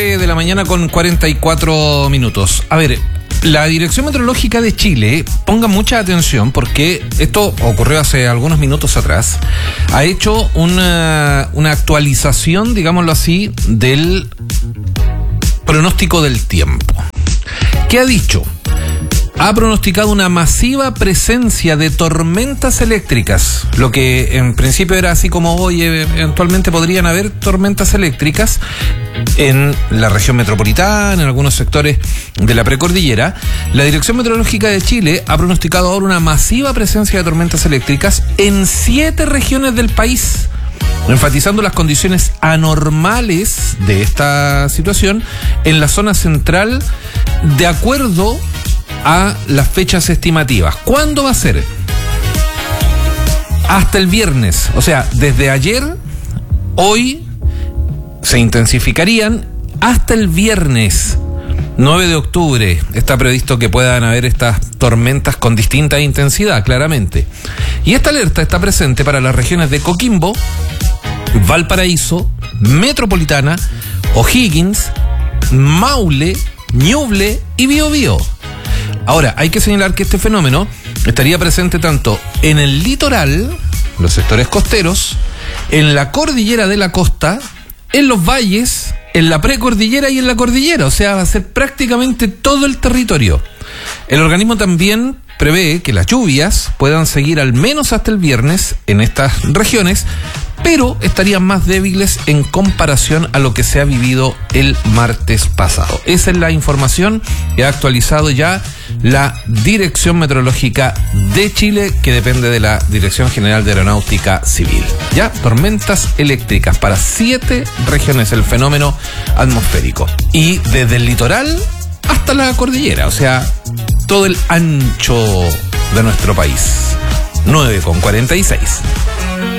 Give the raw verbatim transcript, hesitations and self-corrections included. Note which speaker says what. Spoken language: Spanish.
Speaker 1: nueve de la mañana con cuarenta y cuatro minutos. A ver, la Dirección Meteorológica de Chile, ponga mucha atención porque esto ocurrió hace algunos minutos atrás, ha hecho una, una actualización, digámoslo así, del pronóstico del tiempo. ¿Qué ha dicho? Ha pronosticado una masiva presencia de tormentas eléctricas, lo que en principio era así como hoy, eventualmente podrían haber tormentas eléctricas en la región metropolitana, en algunos sectores de la precordillera. La Dirección Meteorológica de Chile ha pronosticado ahora una masiva presencia de tormentas eléctricas en siete regiones del país, enfatizando las condiciones anormales de esta situación en la zona central de acuerdo a las fechas estimativas. ¿Cuándo va a ser? Hasta el viernes, o sea, desde ayer, hoy se intensificarían hasta el viernes nueve de octubre. Está previsto que puedan haber estas tormentas con distinta intensidad, claramente. Y esta alerta está presente para las regiones de Coquimbo, Valparaíso, Metropolitana, O'Higgins, Maule, Ñuble y Biobío. Ahora, hay que señalar que este fenómeno estaría presente tanto en el litoral, los sectores costeros, en la cordillera de la costa, en los valles, en la precordillera y en la cordillera. O sea, va a ser prácticamente todo el territorio. El organismo también prevé que las lluvias puedan seguir al menos hasta el viernes en estas regiones, pero estarían más débiles en comparación a lo que se ha vivido el martes pasado. Esa es la información que ha actualizado ya la Dirección Meteorológica de Chile, que depende de la Dirección General de Aeronáutica Civil. Ya, tormentas eléctricas para siete regiones, el fenómeno atmosférico. Y desde el litoral hasta la cordillera, o sea, todo el ancho de nuestro país. nueve con cuarenta y seis.